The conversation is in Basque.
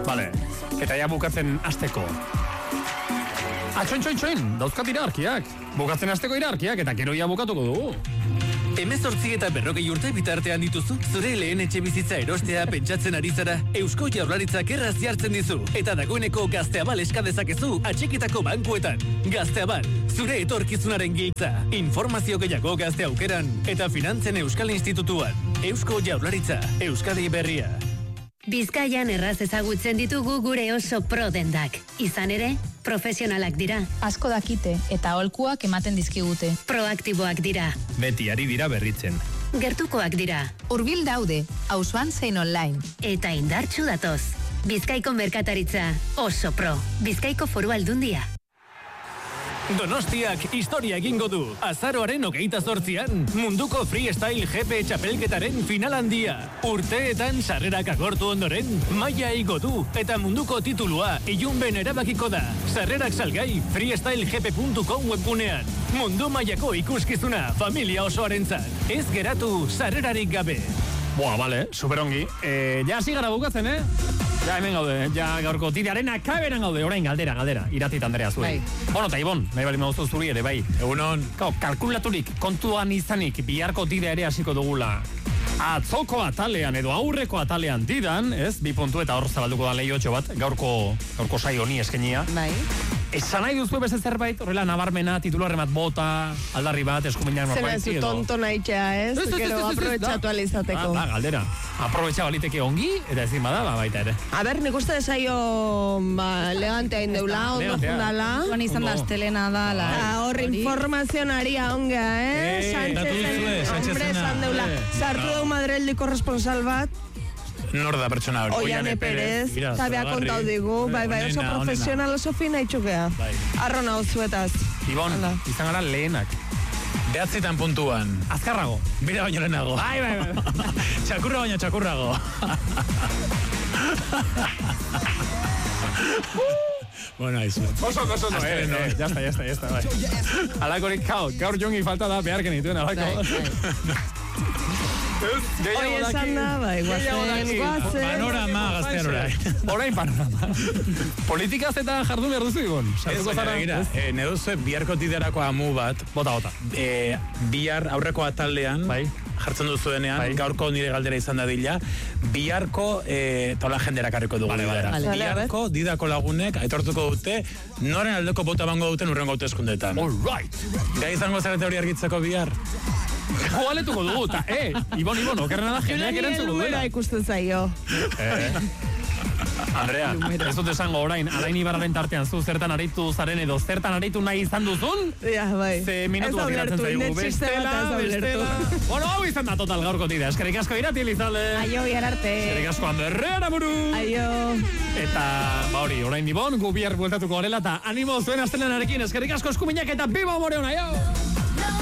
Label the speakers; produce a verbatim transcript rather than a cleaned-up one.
Speaker 1: Vale, eta ja bukatzen asteko. Atxoin, txoin, txoin, dauzkat irarkiak. Bukatzen asteko irarkiak, eta gero ja bukatuko dugu.
Speaker 2: Hemezortzi eta berrogei urte bitartean dituzu, zure lehen etxe bizitza erostea pentsatzen ari zara, Eusko Jaurlaritzak erraz jartzen dizu, eta dagoeneko Gazteabal eska dezakezu atxikitako bankuetan. Gazteabal, zure etorkizunaren giltza. Informazio gehiago Gazte Aukeran, eta Finantzen Euskal Institutuan. Eusko Jaurlaritza, Euskadi Berria.
Speaker 3: Bizkaian erraz ezagutzen ditugu gure oso pro dendak. Izan ere, profesionalak dira.
Speaker 4: Asko dakite eta aholkuak ematen dizkigute.
Speaker 3: Proaktiboak dira.
Speaker 2: Beti ari dira berritzen.
Speaker 3: Gertukoak dira.
Speaker 4: Hurbil daude, auzoan zein online.
Speaker 3: Eta indartsu datoz. Bizkaiko merkataritza oso pro. Bizkaiko Foru Aldundia.
Speaker 2: Donostiak historia egingo du. Azaroaren hogeita zortzian, munduko freestyle G P txapelketaren final handia. Urteetan sarrerak agortu ondoren, maila igo du, eta munduko titulua ilunben erabakiko da. Sarrerak salgai freestyle g p puntu com webgunean. Mundu mailako ikuskizuna, familia osoarentzat. Ez geratu sarrerarik gabe.
Speaker 1: Boa, vale, superongi. Eh, ja, hasi gara bukatzen, eh? Ja, hemen gaude, ja gaurko tidearen akaberan gaude, orain galdera, galdera, iratit Andrea zuri.
Speaker 4: Bai.
Speaker 1: Bueno, eta Ibon, nahi bali mauztu zuri ere, bai.
Speaker 5: Egunon.
Speaker 1: Kau, kalkulaturik, kontuan izanik, biharko tide ere hasiko dugula. Atzoko atalean edo aurreko atalean didan, ez? Bi puntu eta hor zabalduko da lehiotxo bat, gaurko, gaurko saio honi eskenia.
Speaker 4: Bai.
Speaker 1: Esan nahi duzu beste zerbait, horrela nabarmena, titularre bat bota, aldarri bat, eskuminak norbait.
Speaker 6: Zena zu tonto nahitea, ez? Gero aprobetsatu alizateko.
Speaker 1: Ah, galdera. Aprobetxa baliteke ongi, eta ezin bada, ba, baita ere.
Speaker 6: A ber, nik uste desaio ba, legantea indeula, ondo jundala.
Speaker 4: Joan izan da astelena da.
Speaker 6: Hor informazionaria onga, eh? Sánchez, hombre, esan deula. Sartu deu Madreldiko responsal bat.
Speaker 5: Nor da pertsona hori?
Speaker 6: Oiane Perez, eta beha kontau digu, bai, bai, oso profesional, oso fina itxukea. Arro nahu zuetaz.
Speaker 1: Ibon, izan gara lehenak.
Speaker 5: Behatzitan puntuan.
Speaker 1: Azkarrago.
Speaker 5: Bira baino lehenago.
Speaker 1: Bai, bai, bai.
Speaker 5: Txakurra baino txakurrago. Bueno, aizu.
Speaker 1: Oso, oso, no, eh, eh, ya está, ya está, ya está, bai. Alakorik, kao, gaur jongi falta da behar genituen, alako.
Speaker 6: Hoi esan da, bai, guazen, guazen.
Speaker 5: Panorama gaztean orain.
Speaker 1: Orain panorama. Politikaz eta jardun behar duzu, Ibon?
Speaker 5: Ez, baina, gira, eh, neduzue biharko tiderako amu bat.
Speaker 1: Bota, bota.
Speaker 5: Eh, bihar aurreko ataldean,
Speaker 1: bai.
Speaker 5: Jartzen duzuenean,
Speaker 1: bai.
Speaker 5: Gaurko nire galdera izan da dila, biharko eh, tola jendera karriko dugu.
Speaker 1: Vale, vale.
Speaker 6: Vale,
Speaker 5: biharko didako lagunek aitortuko dute, noren aldeko bota bango duten urrengo hauteskundeetan.
Speaker 1: All right.
Speaker 5: Gai izango zarete hori argitzeko bihar?
Speaker 1: Joaletuko dugu, eta, eh, Ibon, Ibon, okerrena da jendeak erantzuko duela.
Speaker 6: Ikusten zaio.
Speaker 1: Eh. Andrea, ez dut esango orain, Alain Ibarraren tartean zu zertan aritu zaren edo zertan aritu nahi izan duzun?
Speaker 6: Ja, bai.
Speaker 1: Ze minutu bat iratzen zaigu. Bestela, bestela. Bueno, hau izan da total gaurko tida. Eskerrik asko Irati Elizalde.
Speaker 6: Aio, bihar arte.
Speaker 1: Eskerrik asko Anderrea Araburu.
Speaker 6: Aio.
Speaker 1: Eta, ba hori, orain Ibon, gu bihar bueltatuko garela, eta animo zuen astelenarekin. Eskerrik asko eskuminak eta biba amore hona, aio!